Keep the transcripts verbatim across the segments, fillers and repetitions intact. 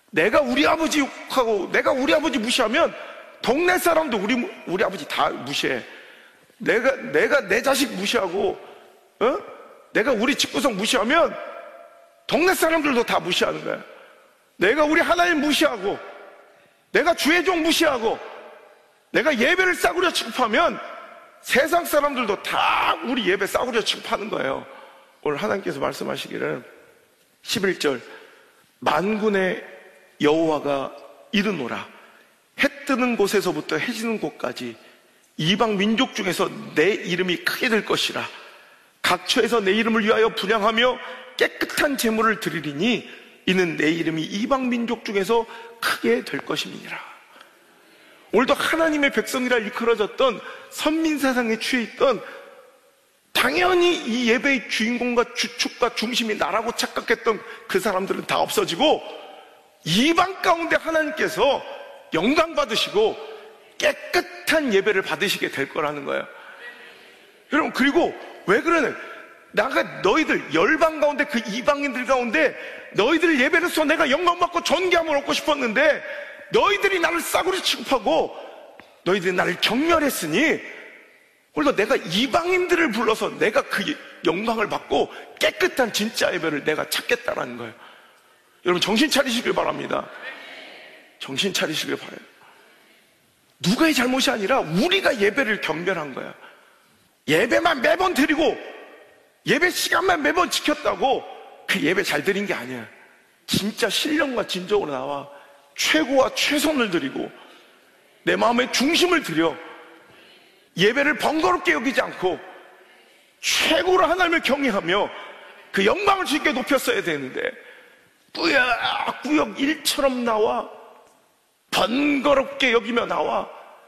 내가 우리 아버지 욕하고 내가 우리 아버지 무시하면 동네 사람도 우리, 우리 아버지 다 무시해. 내가, 내가 내 자식 무시하고, 어? 내가 우리 집구석 무시하면 동네 사람들도 다 무시하는 거야. 내가 우리 하나님 무시하고, 내가 주의 종 무시하고, 내가 예배를 싸구려 취급하면 세상 사람들도 다 우리 예배 싸구려 취급하는 거예요. 오늘 하나님께서 말씀하시기를 십일 절 만군의 여호와가 이르노라 해 뜨는 곳에서부터 해 지는 곳까지 이방 민족 중에서 내 이름이 크게 될 것이라. 각처에서 내 이름을 위하여 분향하며 깨끗한 제물을 드리리니 이는 내 이름이 이방 민족 중에서 크게 될 것임이니라. 오늘도 하나님의 백성이라 일컬어졌던 선민사상에 취해 있던, 당연히 이 예배의 주인공과 주축과 중심이 나라고 착각했던 그 사람들은 다 없어지고 이방 가운데 하나님께서 영광 받으시고 깨끗한 예배를 받으시게 될 거라는 거예요. 여러분, 그리고 왜 그러냐? 나가 너희들 열방 가운데, 그 이방인들 가운데 너희들 예배를 써 내가 영광 받고 존귀함을 얻고 싶었는데 너희들이 나를 싸구려 취급하고 너희들이 나를 경멸했으니 오늘도 내가 이방인들을 불러서 내가 그 영광을 받고 깨끗한 진짜 예배를 내가 찾겠다라는 거예요. 여러분, 정신 차리시길 바랍니다. 정신 차리시길 바라요. 누구의 잘못이 아니라 우리가 예배를 경멸한 거야. 예배만 매번 드리고 예배 시간만 매번 지켰다고 그 예배 잘 드린 게 아니야. 진짜 신령과 진정으로 나와 최고와 최선을 드리고 내 마음의 중심을 드려 예배를 번거롭게 여기지 않고 최고로 하나님을 경외하며 그 영광을 주님께 높였어야 되는데 꾸역꾸역 일처럼 나와 번거롭게 여기며 나와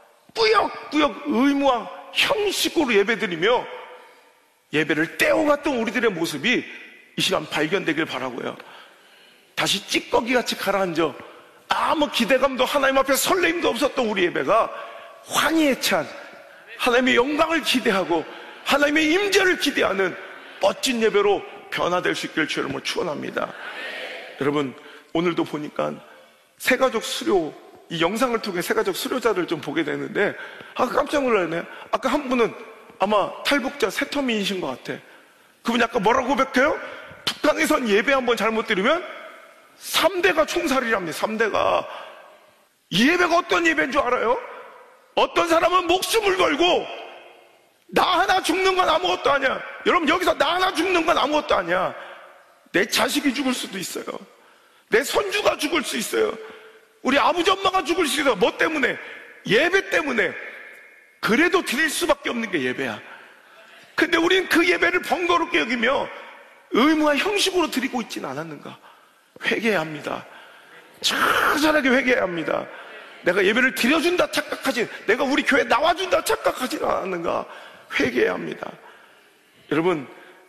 꾸역꾸역 의무와 형식으로 예배드리며 예배를 떼어갔던 우리들의 모습이 이 시간 발견되길 바라고요. 다시 찌꺼기같이 가라앉아 아무 기대감도 하나님 앞에 설레임도 없었던 우리 예배가 환희에 찬 하나님의 영광을 기대하고 하나님의 임재를 기대하는 멋진 예배로 변화될 수 있기를 주의 이름으로 축원합니다. 여러분, 오늘도 보니까 새가족 수료, 이 영상을 통해 새가족 수료자를 좀 보게 되는데 아까 깜짝 놀랐네. 아까 한 분은 아마 탈북자 새터민이신 것 같아. 그분이 아까 뭐라고 고백해요? 북한에선 예배 한번 잘못 드리면 삼 대가 총살이랍니다. 삼 대가. 이 예배가 어떤 예배인 줄 알아요? 어떤 사람은 목숨을 걸고 나 하나 죽는 건 아무것도 아니야. 여러분, 여기서 나 하나 죽는 건 아무것도 아니야. 내 자식이 죽을 수도 있어요. 내 손주가 죽을 수 있어요. 우리 아버지 엄마가 죽을 수 있어요. 뭐 때문에? 예배 때문에. 그래도 드릴 수밖에 없는 게 예배야. 근데 우리는 그 예배를 번거롭게 여기며 의무와 형식으로 드리고 있지는 않았는가? 회개해야 합니다. 처절하게 회개해야 합니다. 내가 예배를 드려준다 착각하지, 내가 우리 교회에 나와준다 착각하지는 않았는가? 회개해야 합니다. 여러분,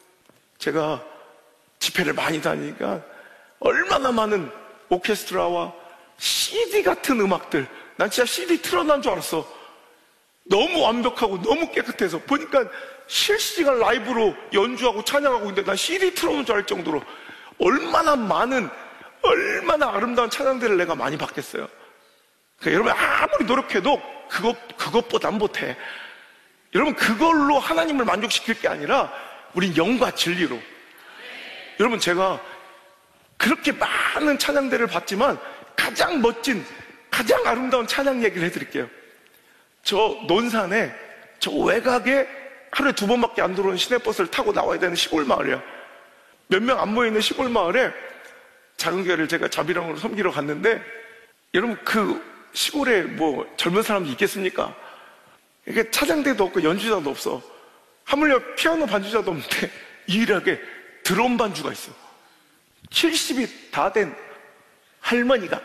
제가 집회를 많이 다니니까 얼마나 많은 오케스트라와 씨디 같은 음악들, 난 진짜 씨디 틀어난 줄 알았어. 너무 완벽하고 너무 깨끗해서 보니까 실시간 라이브로 연주하고 찬양하고 있는데 난 씨디 틀어놓은 줄 알 정도로 얼마나 많은, 얼마나 아름다운 찬양들을 내가 많이 받겠어요. 그러니까 여러분, 아무리 노력해도 그것, 그것보단 못해. 여러분, 그걸로 하나님을 만족시킬 게 아니라 우린 영과 진리로. 여러분, 제가 그렇게 많은 찬양대를 봤지만 가장 멋진, 가장 아름다운 찬양 얘기를 해드릴게요. 저 논산에, 저 외곽에 하루에 두 번밖에 안 들어오는 시내버스를 타고 나와야 되는 시골 마을이야. 몇 명 안 모이는 시골 마을에 작은 교회를 제가 자비령으로 섬기러 갔는데, 여러분, 그 시골에 뭐 젊은 사람이 있겠습니까? 이게 차장대도 없고 연주자도 없어. 하물며 피아노 반주자도 없는데 유일하게 드럼 반주가 있어. 칠십이 다 된 할머니가.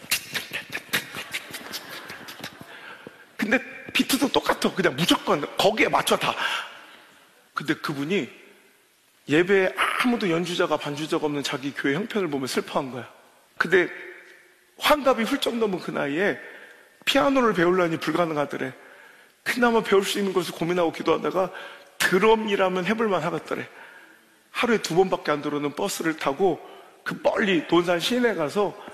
근데 비트도 똑같아. 그냥 무조건 거기에 맞춰 다. 근데 그분이 예배에 아무도 연주자가 반주자가 없는 자기 교회 형편을 보면 슬퍼한 거야. 근데 환갑이 훌쩍 넘은 그 나이에 피아노를 배우려니 불가능하더래. 그나마 배울 수 있는 것을 고민하고 기도하다가 드럼이라면 해볼만 하겠더래. 하루에 두 번밖에 안 들어오는 버스를 타고 그 멀리 논산 시내 가서